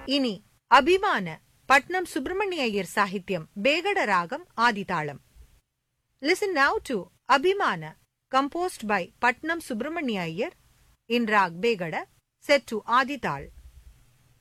இனி அபிமான பட்னம் சுப்பிரமணிய ஐயர் சாகித்யம் பேகட ராகம் ஆதிதாளம். Listen now to Abhimana, composed by Patnam Subramania Iyer in Rag Begada, set to Adi Tal.